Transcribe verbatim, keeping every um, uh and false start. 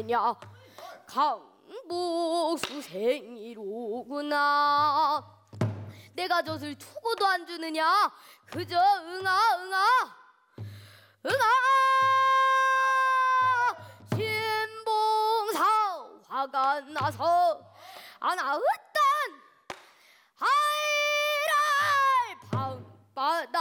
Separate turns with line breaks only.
아니냐. 강복수 생이로구나. 내가 젖을 투고도 안 주느냐. 그저 응아 응아 응아. 신봉사 화가 나서 아나으